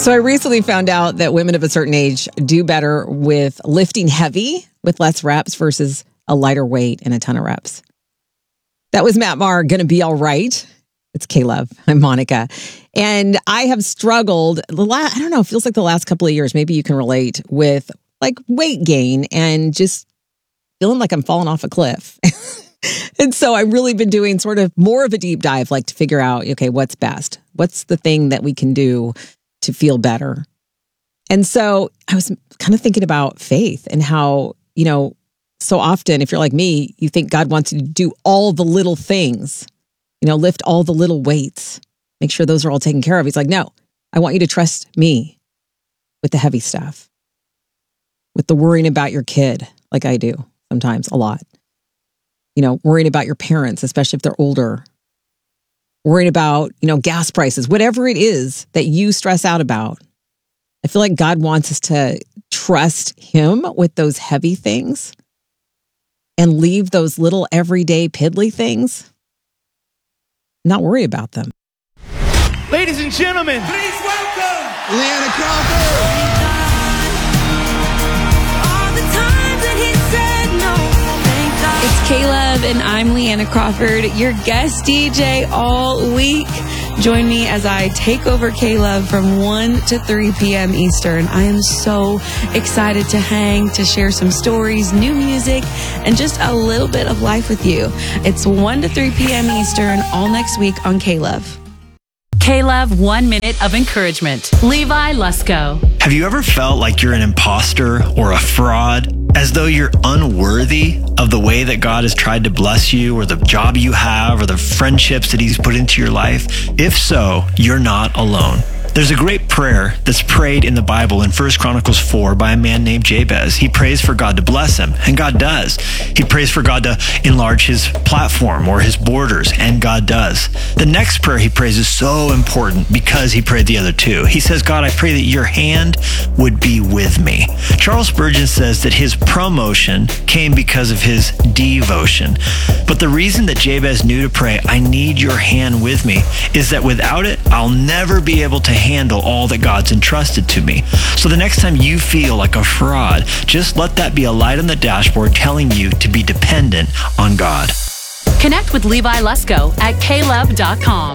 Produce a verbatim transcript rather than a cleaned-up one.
So I recently found out that women of a certain age do better with lifting heavy with less reps versus a lighter weight and a ton of reps. That was Matt Maher, Gonna Be All Right. It's K-Love. I'm Monica. And I have struggled, the last, I don't know, it feels like the last couple of years, maybe you can relate, with like weight gain and just feeling like I'm falling off a cliff. And so I've really been doing sort of more of a deep dive, like to figure out, okay, what's best? What's the thing that we can do to feel better? And so I was kind of thinking about faith and how, you know, so often, if you're like me, you think God wants you to do all the little things, you know, lift all the little weights, make sure those are all taken care of. He's like, no, I want you to trust me with the heavy stuff, with the worrying about your kid, like I do sometimes a lot. You know, worrying about your parents, especially if they're older, worrying about, you know, gas prices, whatever it is that you stress out about. I feel like God wants us to trust him with those heavy things and leave those little everyday piddly things, not worry about them. Ladies and gentlemen, please welcome Leanna Crawford. It's K-Love and I'm Leanna Crawford, your guest D J all week. Join me as I take over K-Love from one to three p.m. Eastern. I am so excited to hang, to share some stories, new music, and just a little bit of life with you. It's one to three p.m. Eastern all next week on K-Love. K-Love, one minute of encouragement. Levi Lusko. Have you ever felt like you're an imposter or a fraud? As though you're unworthy of the way that God has tried to bless you or the job you have or the friendships that he's put into your life? If so, you're not alone. There's a great prayer that's prayed in the Bible in First Chronicles four by a man named Jabez. He prays for God to bless him, and God does. He prays for God to enlarge his platform or his borders, and God does. The next prayer he prays is so important because he prayed the other two. He says, God, I pray that your hand would be with me. Charles Spurgeon says that his promotion came because of his devotion. But the reason that Jabez knew to pray, I need your hand with me, is that without it, I'll never be able to handle all that God's entrusted to me. So the next time you feel like a fraud, just let that be a light on the dashboard telling you to be dependent on God. Connect with Levi Lusko at K Love dot com.